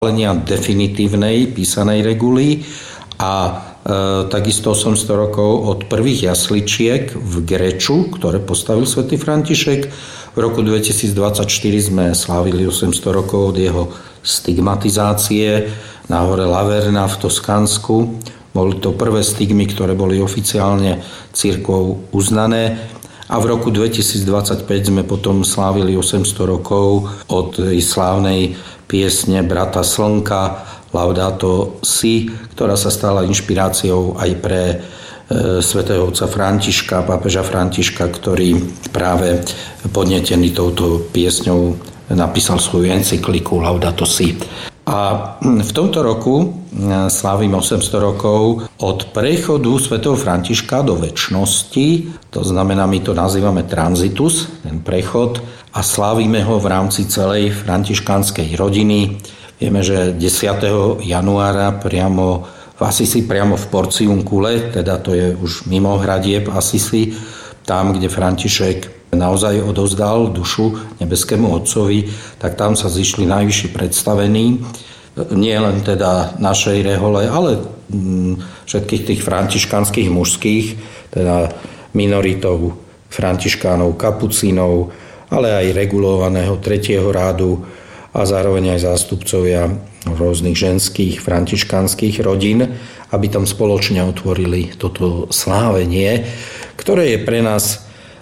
definitívnej písanej reguly a takisto 800 rokov od prvých jasličiek v Greču, ktoré postavil svätý František. V roku 2024 sme slávili 800 rokov od jeho stigmatizácie na hore Laverna v Toskánsku. Boli to prvé stigmy, ktoré boli oficiálne cirkvou uznané. A v roku 2025 sme potom slávili 800 rokov od slávnej piesne Brata Slnka Laudato Si, ktorá sa stala inšpiráciou aj pre svätého otca Františka, pápeža Františka, ktorý práve podnetený touto piesňou napísal svoju encykliku Laudato Si. A v tomto roku slávim 800 rokov od prechodu svätého Františka do večnosti, to znamená, my to nazývame transitus, ten prechod, a slávime ho v rámci celej františkánskej rodiny. Vieme, že 10. januára priamo v Assisi, priamo v Porciuncule, teda to je už mimo hradieb Assisi, tam, kde František naozaj odovzdal dušu nebeskému Otcovi, tak tam sa zišli najvyšší predstavení, nie len teda našej rehole, ale všetkých tých františkánskych mužských, teda minoritov františkánov, kapucínov, ale aj regulovaného 3. rádu a zároveň aj zástupcovia rôznych ženských františkánskych rodín, aby tam spoločne otvorili toto slávenie, ktoré je pre nás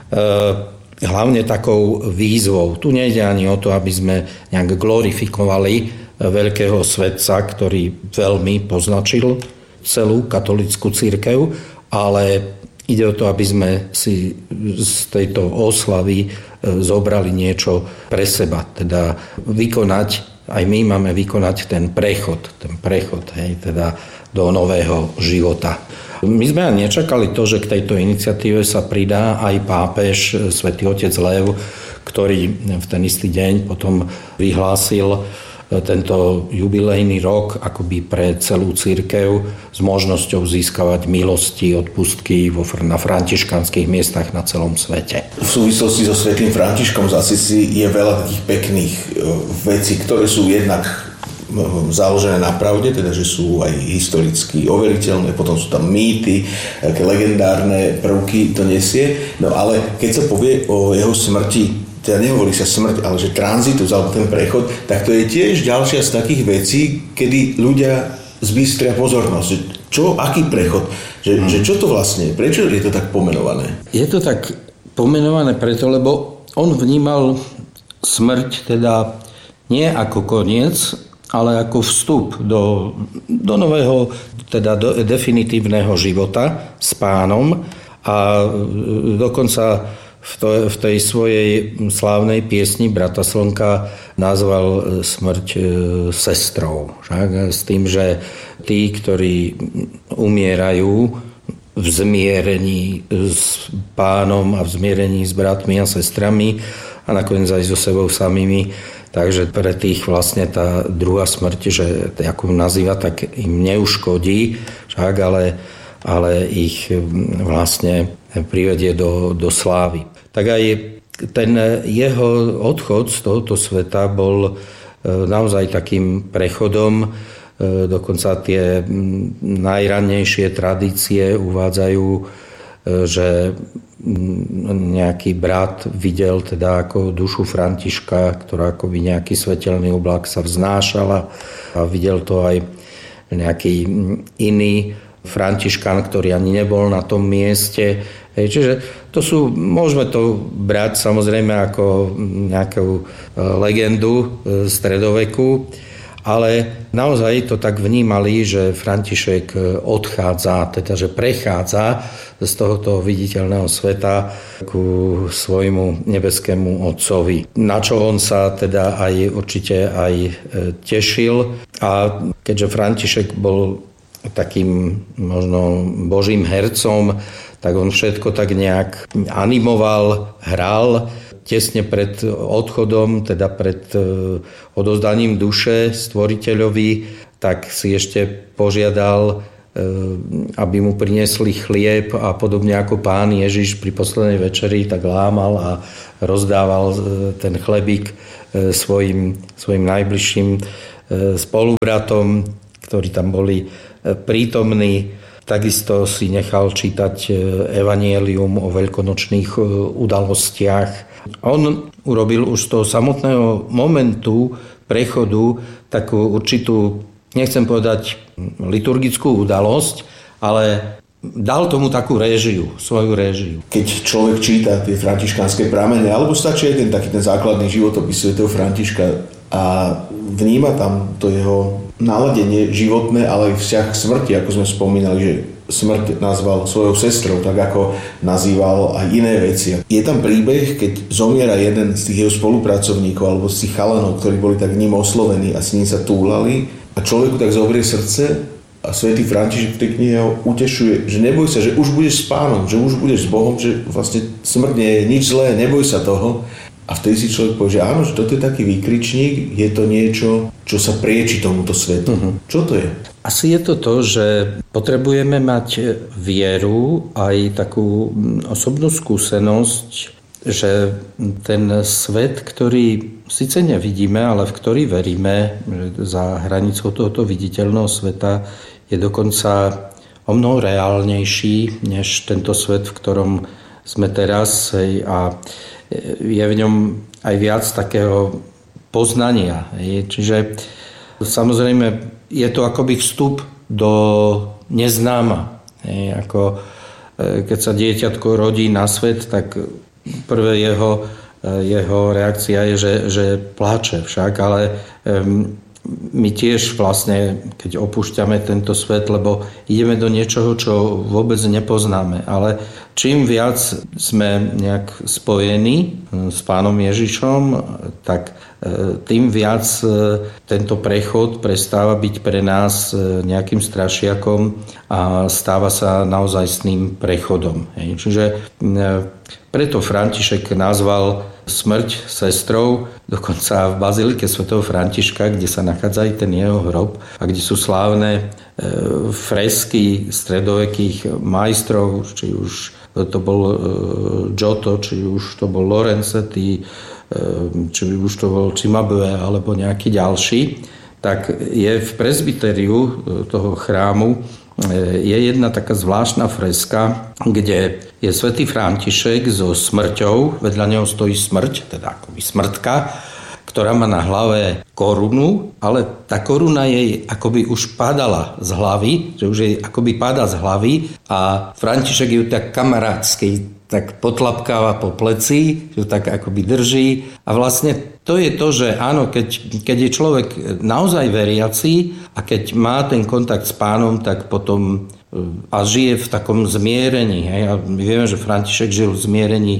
hlavne takou výzvou. Tu nejde ani o to, aby sme nejak glorifikovali veľkého svetca, ktorý veľmi poznačil celú katolícku cirkev, ale ide o to, aby sme si z tejto oslavy zobrali niečo pre seba, teda vykonať, aj my máme vykonať ten prechod, teda do nového života. My sme ani nečakali to, že k tejto iniciatíve sa pridá aj pápež svätý otec Lev, ktorý v ten istý deň potom vyhlásil tento jubilejný rok akoby pre celú cirkev s možnosťou získavať milosti, odpustky na františkánskych miestach na celom svete. V súvislosti so svätým Františkom z Assisi je veľa takých pekných vecí, ktoré sú jednak založené na pravde, teda že sú aj historicky overiteľné, potom sú tam mýty, také legendárne prvky to nesie. No ale keď sa povie o jeho smrti, teda nehovorí sa smrť, ale že tranzitus alebo ten prechod, tak to je tiež ďalšia z takých vecí, kedy ľudia zbystria pozornosť. Aký prechod? Že čo to vlastne je? Prečo je to tak pomenované? Je to tak pomenované preto, lebo on vnímal smrť teda nie ako koniec, ale ako vstup do nového, teda do definitívneho života s Pánom, a dokonca v tej svojej slávnej piesni Brata Slnka nazval smrť sestrou. S tým, že tí, ktorí umierajú v zmierení s Pánom a v zmierení s bratmi a sestrami a nakoniec aj so sebou samými, takže pre tých vlastne tá druhá smrť, že ako nazýva, tak im neuškodí, ale ich vlastne privedie do slávy. Tak aj ten jeho odchod z tohoto sveta bol naozaj takým prechodom. Dokonca tie najrannejšie tradície uvádzajú, že nejaký brat videl teda ako dušu Františka, ktorá akoby nejaký svetelný oblak sa vznášala, a videl to aj nejaký iný Františkán, ktorý ani nebol na tom mieste. Čiže to sú, môžeme to brať samozrejme ako nejakú legendu stredoveku, ale naozaj to tak vnímali, že František odchádza, teda že prechádza z tohoto viditeľného sveta ku svojmu nebeskému Otcovi. Na čo on sa teda aj určite aj tešil. A keďže František bol takým možno božím hercom, tak on všetko tak nejak animoval, hral. Tesne pred odchodom, teda pred odovzdaním duše stvoriteľovi, tak si ešte požiadal, aby mu priniesli chlieb, a podobne ako Pán Ježiš pri poslednej večeri tak lámal a rozdával ten chlebík svojim najbližším spolubratom, ktorí tam boli prítomní. Takisto si nechal čítať evanjelium o veľkonočných udalostiach. On urobil už z toho samotného momentu prechodu takú určitú, nechcem povedať liturgickú udalosť, ale dal tomu takú réžiu, svoju réžiu. Keď človek číta tie františkánske pramene, alebo stačí aj ten základný životopis svätého Františka a vníma tam to jeho naladenie životné, ale aj vzťah k smrti, ako sme spomínali, že smrť nazval svojou sestrou, tak ako nazýval aj iné veci. Je tam príbeh, keď zomiera jeden z tých jeho spolupracovníkov alebo z tých chalanov, ktorí boli tak ním oslovení a s ním sa túlali a človeku tak zobrie srdce a svätý František v tej knihe ho utešuje, že neboj sa, že už budeš s Pánom, že už budeš s Bohom, že vlastne smrť nie je nič zlé, neboj sa toho. A vtedy si človek povie, že áno, že toto je taký výkričník, je to niečo, čo sa prieči tomuto svetu. Čo to je? Asi je to to, že potrebujeme mať vieru, aj takú osobnú skúsenosť, že ten svet, ktorý síce nevidíme, ale v ktorý veríme, že za hranicou tohoto viditeľného sveta je dokonca o mnoho reálnejší, než tento svet, v ktorom sme teraz, a je v ňom aj viac takého poznania. Čiže samozrejme je to akoby vstup do neznáma. Ako keď sa dieťatko rodí na svet, tak prvé jeho reakcia je, že pláče však, ale my tiež vlastne, keď opúšťame tento svet, lebo ideme do niečoho, čo vôbec nepoznáme. Ale čím viac sme nejak spojení s Pánom Ježišom, tak tým viac tento prechod prestáva byť pre nás nejakým strašiakom a stáva sa naozajstným prechodom. Čiže preto František nazval smrť sestrou, dokonca v bazilike svätého Františka, kde sa nachádza aj ten jeho hrob a kde sú slávne fresky stredovekých majstrov, či už to bol Giotto, či už to bol Lorenzetti, či už to bol Cimabue alebo nejaký ďalší, tak je v presbyteriu toho chrámu je jedna taká zvláštna freska, kde je svätý František so smrťou, vedľa neho stojí smrť, teda akoby smrtka, ktorá má na hlave korunu, ale tá koruna jej akoby už padala z hlavy, že už jej akoby padá z hlavy a František ju tak kamarátsky tak potlapkáva po pleci, že tak akoby drží. A vlastne to je to, že áno, keď je človek naozaj veriaci a keď má ten kontakt s Pánom, tak potom a žije v takom zmierení. Hej? A my vieme, že František žil v zmierení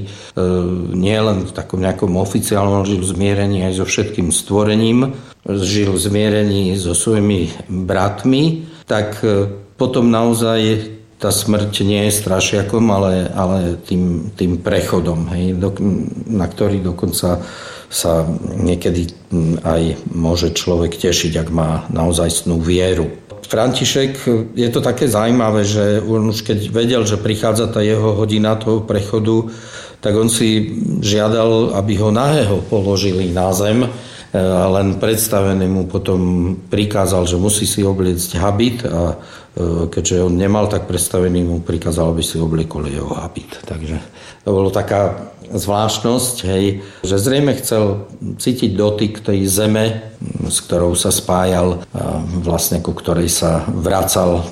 nie len v takom nejakom oficiálnom, žil v zmierení aj so všetkým stvorením, žil v zmierení so svojimi bratmi, tak potom naozaj tá smrť nie je strašiakom, ale tým prechodom, hej, na ktorý dokonca sa niekedy aj môže človek tešiť, ak má naozajstnú vieru. František, je to také zaujímavé, že on už keď vedel, že prichádza tá jeho hodina toho prechodu, tak on si žiadal, aby ho nahého položili na zem, len predstavený mu potom prikázal, že musí si obliecť habit a keďže on nemal, tak predstavený mu prikázal, aby si obliekol jeho habit. Takže to bolo taká zvláštnosť, hej, že zrejme chcel cítiť dotyk tej zeme, s ktorou sa spájal a vlastne ku ktorej sa vracal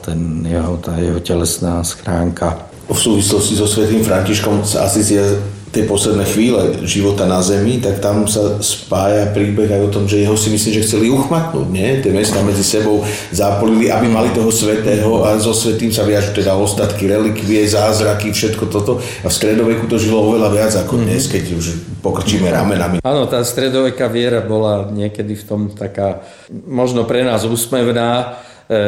tá jeho telesná schránka. V súvislosti so svätým Františkom sa asi tie posledné chvíle života na zemi, tak tam sa spája príbeh aj o tom, že jeho si myslím, že chceli uchmatnúť, nie? Tie mestá medzi sebou zápolili, aby mali toho svätého a so svätým sa viažú teda ostatky, relikvie, zázraky, všetko toto. A v stredoveku to žilo oveľa viac ako dnes, keď už pokrčíme ramenami. Áno, tá stredoveká viera bola niekedy v tom taká, možno pre nás úsmevná.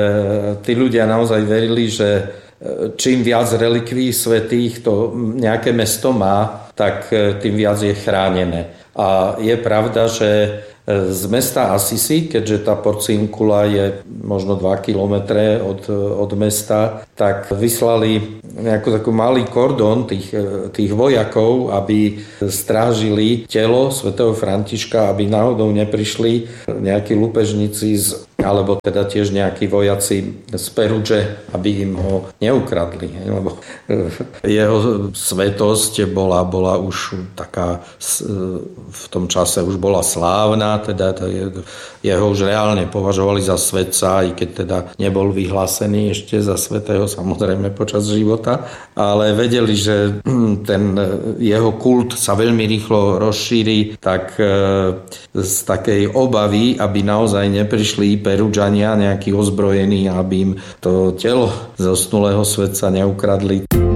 Tí ľudia naozaj verili, že čím viac relikví svätých to nejaké mesto má, tak tým viac je chránené. A je pravda, že z mesta Assisi, keďže tá Porciuncula je možno 2 kilometre od mesta, tak vyslali nejaký taký malý kordón tých vojakov, aby strážili telo svätého Františka, aby náhodou neprišli nejakí lúpežníci alebo teda tiež nejakí vojaci z Perudže, aby im ho neukradli. Lebo jeho svetosť bola už taká, v tom čase už bola slávna, teda jeho už reálne považovali za svetca, aj keď teda nebol vyhlásený ešte za svätého, samozrejme počas života, ale vedeli, že ten jeho kult sa veľmi rýchlo rozšíri, tak z takej obavy, aby naozaj neprišli Perudžania nejakí ozbrojení, aby im to telo zosnulého svetca neukradli.